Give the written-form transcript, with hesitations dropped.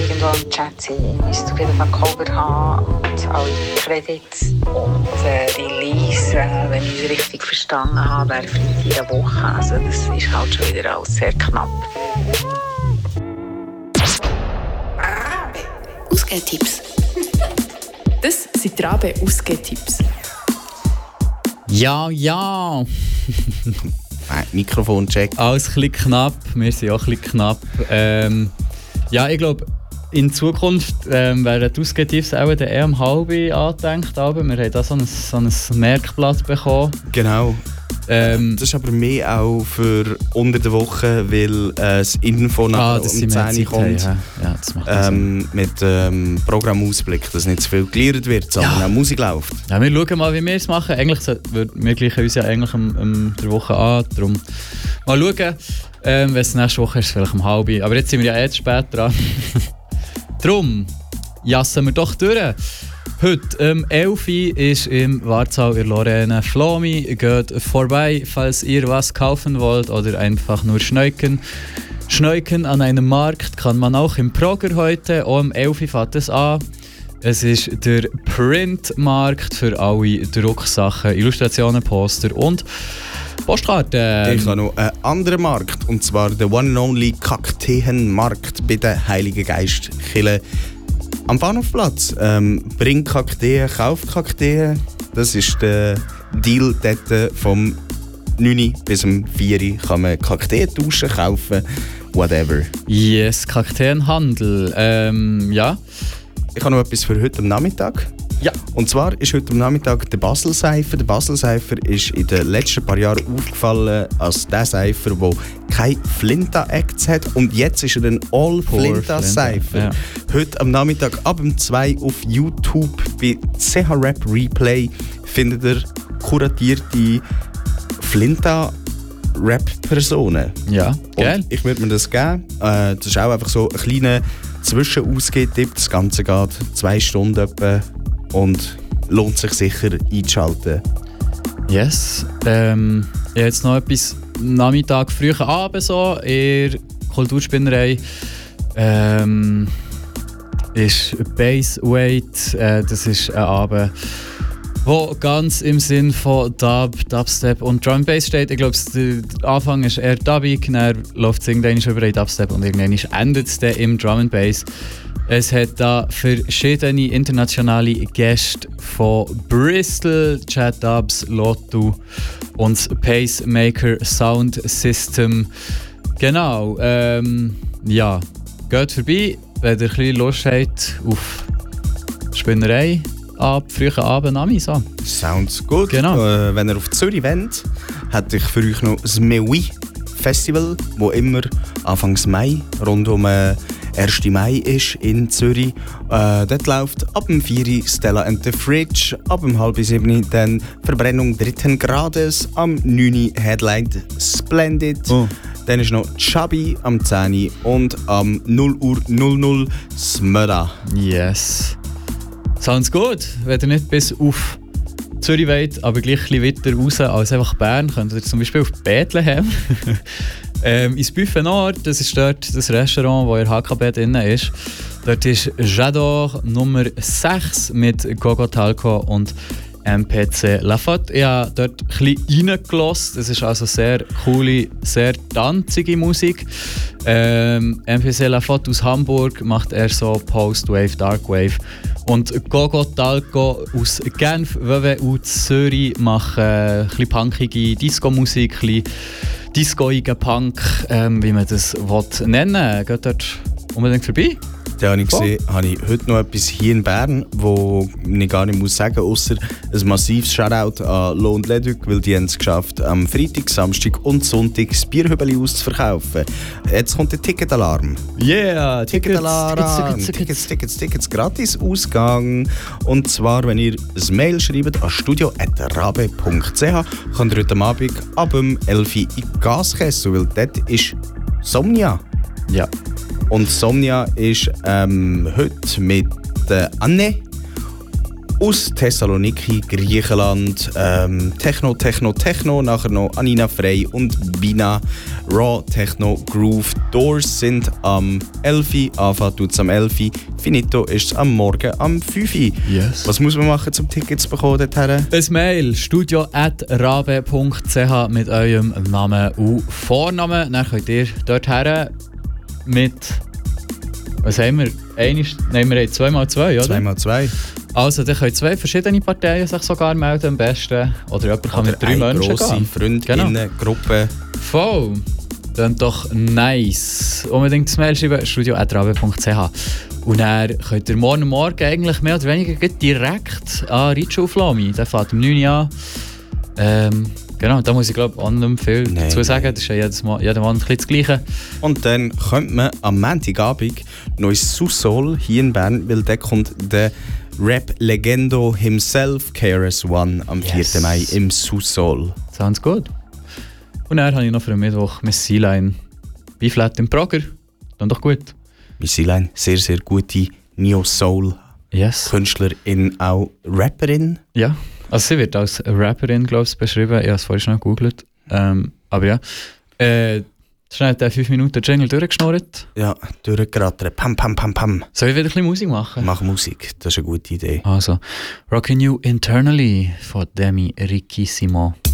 irgendwo im Chat sein. Ihr müsst auf jeden Fall Cover haben und alle Credits. Und Release, wenn ich es richtig verstanden habe, wäre Freitag in der Woche. Also das ist halt schon wieder alles sehr knapp. Ausgehtipps. Das sind die Rabe-Ausgehtipps. Ja. Mikrofoncheck. Alles ein bisschen knapp. Wir sind auch ein bisschen knapp. Ja, ich glaube, in Zukunft werden die Ausgehtipps auch eher um 12:30 angedenkt. Wir haben da so ein Merkblatt bekommen. Genau. Das ist aber mehr auch für unter der Woche, weil das Info nachher um 10 Uhr kommt. Ja, das macht Sinn. Mit Programmausblick, dass nicht zu viel gelehrt wird, sondern auch Musik läuft. Ja, wir schauen mal, wie wir es machen. Eigentlich wir gleichen uns ja eigentlich der Woche an. Darum mal schauen. Wenn es nächste Woche ist, vielleicht um 12:30. Aber jetzt sind wir ja zu spät dran. Darum jassen wir doch durch. Heute, 11 Uhr, ist im Warzau in Lorraine Flomi. Geht vorbei, falls ihr was kaufen wollt oder einfach nur schneuken. Schneuken an einem Markt kann man auch im Progrer heute. Um 11 Uhr fängt es an. Es ist der Printmarkt für alle Drucksachen, Illustrationen, Poster und Postkarten. Ich habe noch einen anderen Markt, und zwar den One and Only Kakteenmarkt bei der Heiligen Geist Kirche am Bahnhofplatz. Bring Kakteen, kauf Kakteen. Das ist der Deal dort vom 9 bis 4 kann man Kakteen tauschen, kaufen, whatever. Yes, Kakteenhandel. Ja. Ich habe noch etwas für heute am Nachmittag. Ja. Und zwar ist heute am Nachmittag der Basel-Seifer. Der Basel-Seifer ist in den letzten paar Jahren aufgefallen als der Seifer, der keine Flinta-Acts hat. Und jetzt ist er ein All-Flinta-Seifer. Ja. Heute am Nachmittag ab 2 auf YouTube bei CH Rap Replay findet ihr kuratierte Flinta-Rap-Personen. Ja, geil. Ich würde mir das geben. Das ist auch einfach so ein kleiner Zwischenausgehtipp. Das Ganze geht 2 Stunden etwa. Und lohnt sich sicher einzuschalten. Yes. Ich habe jetzt noch etwas Nachmittag, früher Abend so in der Kulturspinnerei. Ist Bassweight. Das ist ein Abend, wo ganz im Sinn von Dubstep und Drum Bass steht. Ich glaube, der Anfang ist eher dubbig, dann läuft es irgendwann über in Dubstep und irgendwann endet es dann im Drum and Bass. Es hat da verschiedene internationale Gäste von Bristol, Chad Dubs, Lotto und das Pacemaker Sound System. Genau, ja, geht vorbei, wenn ihr ein bisschen Lust habt auf Spinnerei ab frühen Abend am so. Sounds gut. Genau. Wenn ihr auf Zürich wollt, hätte ich für euch noch das Mewi Festival, wo immer Anfangs Mai rund um 1. Mai ist in Zürich. Dort läuft ab dem 4 Stella and the Fridge, ab dem 6:30 dann Verbrennung 3. Grades, am 9 Headline Splendid. Oh. Dann ist noch Chubby am 10 und am 0:00 Smöda. Yes. Sounds gut. Wenn ihr nicht bis auf Zürich wollt, aber gleich ein bisschen weiter raus als einfach Bern, könnt ihr zum Beispiel auf Bethlehem. Ins Buffet Nord, das ist dort das Restaurant, wo ihr HKB drin ist. Dort ist J'adore Nummer 6 mit Gogo Talco und MPC Lafotte. Ich habe dort ein bisschen reingelassen. Das ist also sehr coole, sehr tanzige Musik. MPC Lafotte aus Hamburg macht eher so Post-Wave, Dark-Wave. Und Gogo Talco aus Genf, WWU Zürich machen ein bisschen punkige Disco-Musik, ein bisschen discoigen Punk, wie man das nennen will. Geht dort unbedingt vorbei? Ja, habe ich gesehen, habe ich heute noch etwas hier in Bern, wo ich gar nicht muss sagen, außer ein massives Shoutout an Lo und Leduc, weil die haben es geschafft, am Freitag, Samstag und Sonntag das Bierhübeli auszuverkaufen. Jetzt kommt der Ticketalarm. Yeah, Ticketalarm. Tickets, gratis Ausgang. Und zwar, wenn ihr ein Mail schreibt an studio@rabe.ch, könnt ihr heute Abend ab 11 Uhr in die Gaskessel, weil dort ist Somnia. Ja. Und Somnia ist heute mit Anne aus Thessaloniki, Griechenland. Techno, nachher noch Anina Frey und Bina. Raw Techno Groove. Doors sind am 11 Uhr, Anfang tut es am 11 Uhr, Finito ist es am Morgen am 5 Uhr. Yes. Was muss man machen, um Tickets zu bekommen dorthin? Ein Mail, studio@rabe.ch mit eurem Namen und Vornamen. Dann könnt ihr dorthin mit... Was haben wir? Wir haben 2x2, oder? 2x2. Also, dann können 2 verschiedene Parteien sich sogar melden, am besten. Oder jemand kann mit 3 Menschen gehen. Freundinnen-Gruppe. Voll. Dann doch nice. Unbedingt das Mail schreiben, studio@rabe.ch. Und dann könnt ihr morgen eigentlich mehr oder weniger direkt an Ritschu Flami. Der fährt um 9 Uhr an. Genau, da muss ich glaube ich nicht viel dazu sagen. Das ist ja jedem Mann ein bisschen das Gleiche. Und dann könnte man am Montagabend noch ins Sous-Sol hier in Bern, weil da kommt der Rap-Legendo himself, KRS-One, am 4. Mai im Sous-Sol. Sounds gut. Und dann habe ich noch für den Mittwoch Miss Sealine B-Flat im Prager. Dann doch gut. Miss Sealine, sehr, sehr gute Neo-Soul-Künstlerin, auch Rapperin. Ja, also sie wird als Rapperin, glaube ich, beschrieben. Ich habe es vorhin schon gegoogelt. Aber ja. Schnell den 5 Minuten Jingle durchgeschnurrt. Ja, durchgerattert. Pam, pam, pam, pam. Soll ich wieder ein bisschen Musik machen? Mach Musik, das ist eine gute Idee. Also, Rockin' You Internally von Demi Riquissimo.